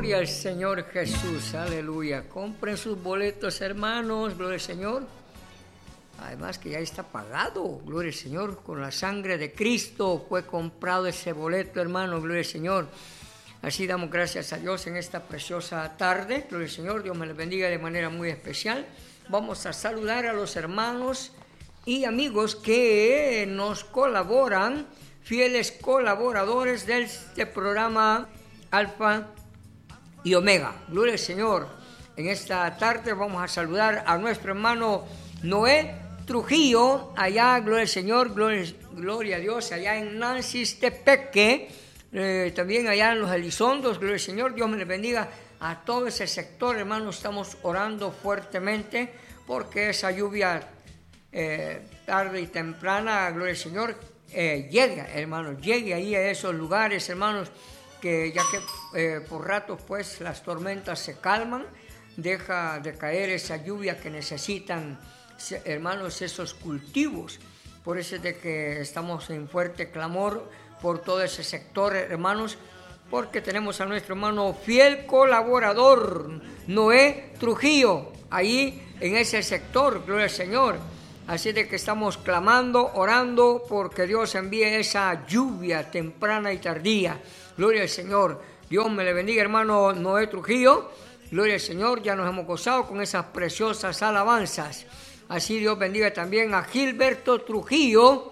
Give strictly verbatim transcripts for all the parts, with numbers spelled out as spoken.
Gloria al Señor Jesús, aleluya. Compren sus boletos, hermanos, gloria al Señor. Además que ya está pagado, gloria al Señor, con la sangre de Cristo fue comprado ese boleto, hermano, gloria al Señor. Así damos gracias a Dios en esta preciosa tarde, gloria al Señor, Dios me les bendiga de manera muy especial. Vamos a saludar a los hermanos y amigos que nos colaboran, fieles colaboradores de este programa Alfa y Omega. Gloria al Señor. En esta tarde vamos a saludar a nuestro hermano Noé Trujillo, allá, gloria al Señor, gloria, gloria a Dios, allá en Nancistepeque, eh, también allá en los Elizondos, gloria al Señor, Dios me les bendiga a todo ese sector, hermanos, estamos orando fuertemente porque esa lluvia eh, tarde y temprana, gloria al Señor, eh, llegue, hermanos, llegue ahí a esos lugares, hermanos, que ya que eh, por ratos pues las tormentas se calman, deja de caer esa lluvia que necesitan, hermanos, esos cultivos. Por eso es de que estamos en fuerte clamor por todo ese sector, hermanos, porque tenemos a nuestro hermano fiel colaborador, Noé Trujillo, ahí en ese sector, gloria al Señor. Así de que estamos clamando, orando, porque Dios envíe esa lluvia temprana y tardía. Gloria al Señor. Dios me le bendiga, hermano Noé Trujillo. Gloria al Señor, ya nos hemos gozado con esas preciosas alabanzas. Así Dios bendiga también a Gilberto Trujillo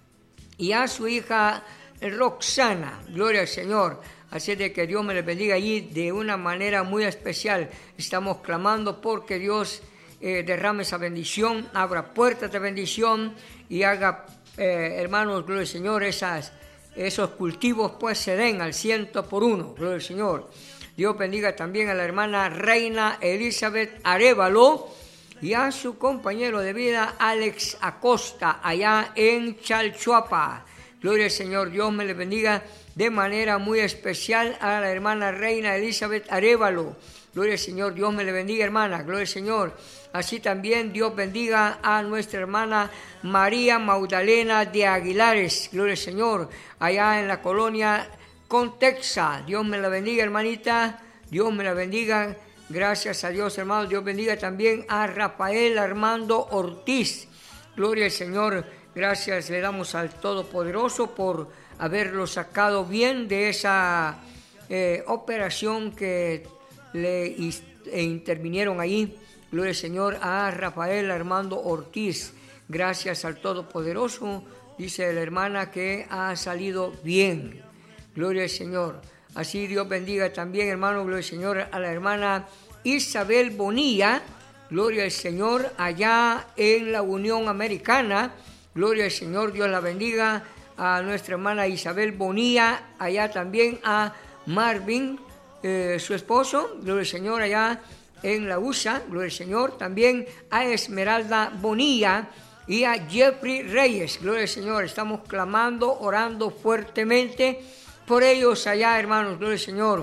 y a su hija Roxana. Gloria al Señor. Así de que Dios me les bendiga allí de una manera muy especial. Estamos clamando porque Dios eh, derrame esa bendición, abra puertas de bendición y haga, eh, hermanos, gloria al Señor, esas, esos cultivos pues se den al ciento por uno. Gloria al Señor. Dios bendiga también a la hermana Reina Elizabeth Arévalo y a su compañero de vida Alex Acosta, allá en Chalchuapa. Gloria al Señor, Dios me les bendiga de manera muy especial a la hermana Reina Elizabeth Arévalo. Gloria al Señor, Dios me le bendiga, hermana, gloria al Señor. Así también Dios bendiga a nuestra hermana María Magdalena de Aguilares, gloria al Señor, allá en la colonia Contexa. Dios me la bendiga, hermanita, Dios me la bendiga. Gracias a Dios, hermanos. Dios bendiga también a Rafael Armando Ortiz. Gloria al Señor. Gracias le damos al Todopoderoso por haberlo sacado bien de esa eh, operación que le e intervinieron ahí. Gloria al Señor a Rafael Armando Ortiz. Gracias al Todopoderoso. Dice la hermana que ha salido bien. Gloria al Señor. Así Dios bendiga también, hermano, gloria al Señor, a la hermana Isabel Bonilla, gloria al Señor, allá en la Unión Americana, gloria al Señor, Dios la bendiga, a nuestra hermana Isabel Bonilla, allá también a Marvin, eh, su esposo, gloria al Señor, allá en la U S A, gloria al Señor, también a Esmeralda Bonilla y a Jeffrey Reyes, gloria al Señor, estamos clamando, orando fuertemente por ellos allá, hermanos, gloria al Señor.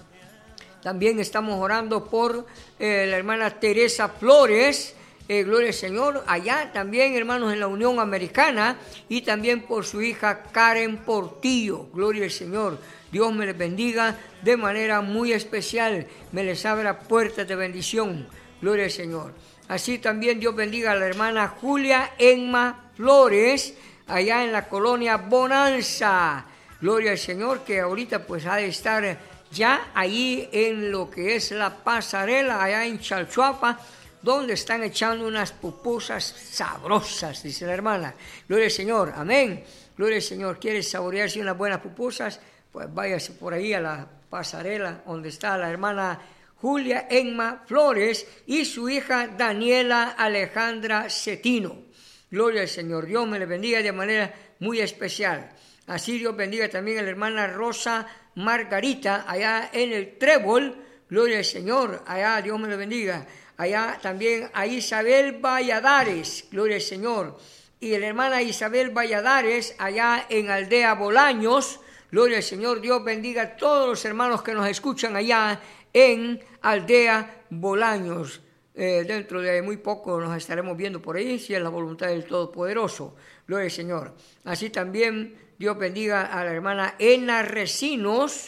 También estamos orando por eh, la hermana Teresa Flores, eh, gloria al Señor, allá también, hermanos, en la Unión Americana, y también por su hija Karen Portillo, gloria al Señor. Dios me les bendiga de manera muy especial, me les abra puertas de bendición, gloria al Señor. Así también Dios bendiga a la hermana Julia Emma Flores, allá en la colonia Bonanza. Gloria al Señor, que ahorita pues ha de estar ya ahí en lo que es la pasarela, allá en Chalchuapa, donde están echando unas pupusas sabrosas, dice la hermana. Gloria al Señor, amén. Gloria al Señor, ¿quieres saborearse unas buenas pupusas? Pues váyase por ahí a la pasarela, donde está la hermana Julia Emma Flores y su hija Daniela Alejandra Cetino. Gloria al Señor, Dios me le bendiga de manera muy especial. Así Dios bendiga también a la hermana Rosa Margarita, allá en el Trébol, gloria al Señor, allá Dios me lo bendiga. Allá también a Isabel Valladares, gloria al Señor. Y la hermana Isabel Valladares, allá en Aldea Bolaños, gloria al Señor, Dios bendiga a todos los hermanos que nos escuchan allá en Aldea Bolaños. Eh, dentro de muy poco nos estaremos viendo por ahí, si es la voluntad del Todopoderoso, gloria al Señor. Así también Dios bendiga a la hermana Ena Recinos,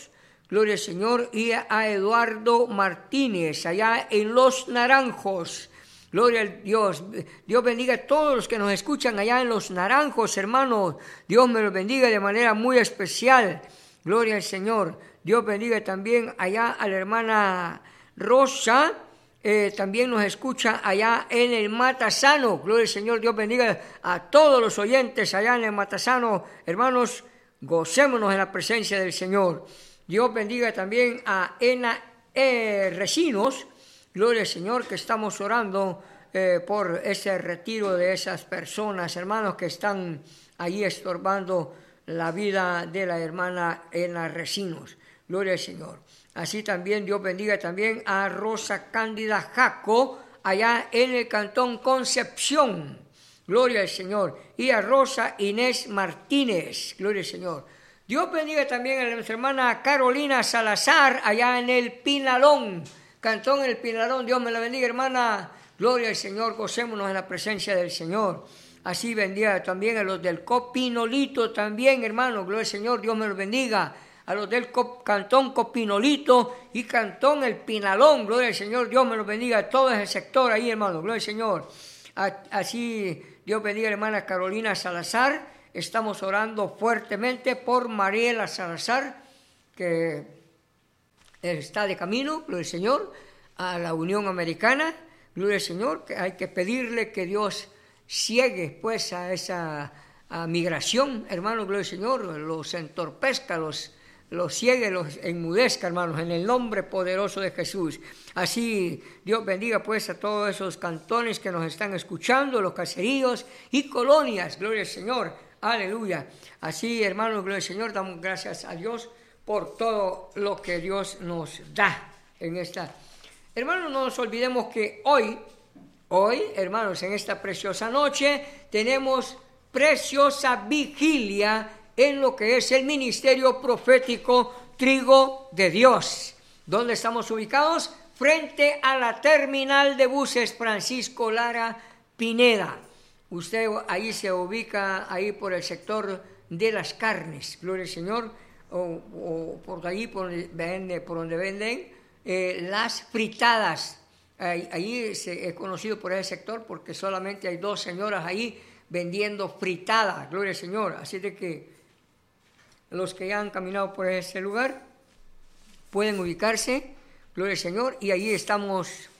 gloria al Señor, y a Eduardo Martínez, allá en Los Naranjos. Gloria a Dios. Dios bendiga a todos los que nos escuchan allá en Los Naranjos, hermanos. Dios me los bendiga de manera muy especial. Gloria al Señor. Dios bendiga también allá a la hermana Rosa. Eh, también nos escucha allá en el Matasano. Gloria al Señor. Dios bendiga a todos los oyentes allá en el Matasano. Hermanos, gocémonos en la presencia del Señor. Dios bendiga también a Ena eh, Recinos. Gloria al Señor, que estamos orando eh, por ese retiro de esas personas, hermanos, que están ahí estorbando la vida de la hermana Ena Recinos. Gloria al Señor. Así también Dios bendiga también a Rosa Cándida Jaco, allá en el Cantón Concepción. Gloria al Señor. Y a Rosa Inés Martínez. Gloria al Señor. Dios bendiga también a nuestra hermana Carolina Salazar, allá en el Pinalón. Cantón El Pinalón, Dios me la bendiga, hermana. Gloria al Señor, gocémonos en la presencia del Señor. Así bendiga también a los del Copinolito también, hermano. Gloria al Señor, Dios me los bendiga. A los del Cop, Cantón Copinolito y Cantón El Pinalón. Gloria al Señor, Dios me los bendiga. A todo ese sector ahí, hermano. Gloria al Señor. Así, Dios bendiga a la hermana Carolina Salazar. Estamos orando fuertemente por Mariela Salazar, que está de camino, gloria al Señor, a la Unión Americana, gloria al Señor, que hay que pedirle que Dios ciegue pues a esa a migración, hermanos, gloria al Señor, los entorpezca, los, los ciegue, los enmudezca, hermanos, en el nombre poderoso de Jesús. Así Dios bendiga pues a todos esos cantones que nos están escuchando, los caseríos y colonias, gloria al Señor, aleluya. Así, hermanos, gloria al Señor, damos gracias a Dios por todo lo que Dios nos da en esta. Hermanos, no nos olvidemos que hoy, hoy, hermanos, en esta preciosa noche, tenemos preciosa vigilia en lo que es el ministerio profético Trigo de Dios. ¿Dónde estamos ubicados? Frente a la terminal de buses Francisco Lara Pineda. Usted ahí se ubica, ahí por el sector de las carnes, gloria al Señor. O, o por allí por, vende, por donde venden eh, las fritadas. Ahí, ahí se, es conocido por ese sector porque solamente hay dos señoras ahí vendiendo fritadas, gloria al Señor. Así de que los que ya han caminado por ese lugar pueden ubicarse, gloria al Señor, y allí estamos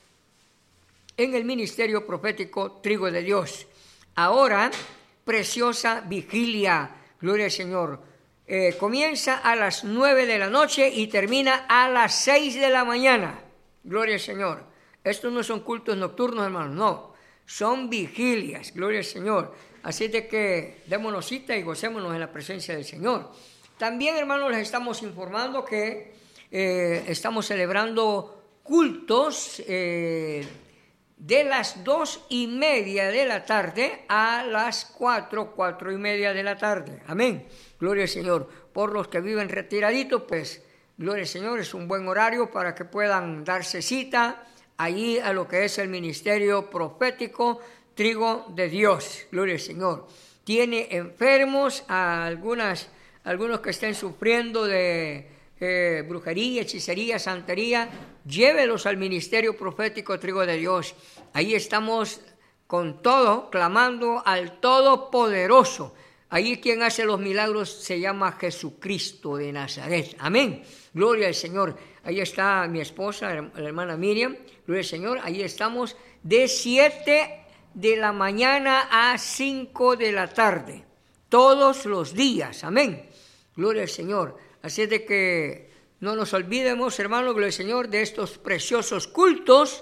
en el ministerio profético Trigo de Dios. Ahora, preciosa vigilia, gloria al Señor. Eh, comienza a las nueve de la noche y termina a las seis de la mañana. Gloria al Señor. Estos no son cultos nocturnos, hermanos, no. Son vigilias, gloria al Señor. Así de que démonos cita y gocémonos en la presencia del Señor. También, hermanos, les estamos informando que eh, estamos celebrando cultos eh, de las dos y media de la tarde a las cuatro, cuatro y media de la tarde. Amén. Gloria al Señor. Por los que viven retiraditos, pues, gloria al Señor, es un buen horario para que puedan darse cita allí a lo que es el ministerio profético Trigo de Dios. Gloria al Señor. Tiene enfermos, a algunas, algunos que estén sufriendo de eh, brujería, hechicería, santería, llévelos al ministerio profético Trigo de Dios. Ahí estamos con todo, clamando al Todopoderoso. Ahí quien hace los milagros se llama Jesucristo de Nazaret. Amén. Gloria al Señor. Ahí está mi esposa, la hermana Miriam. Gloria al Señor. Ahí estamos de siete de la mañana a cinco de la tarde. Todos los días. Amén. Gloria al Señor. Así de que no nos olvidemos, hermanos, gloria al Señor, de estos preciosos cultos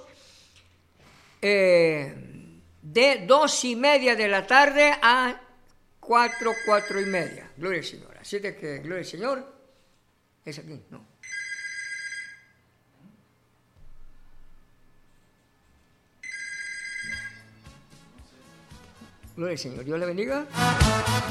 eh, de dos y media de la tarde a cuatro, cuatro y media. Gloria al Señor. Así de que, gloria al Señor, es aquí, no. Gloria al Señor. Dios le bendiga.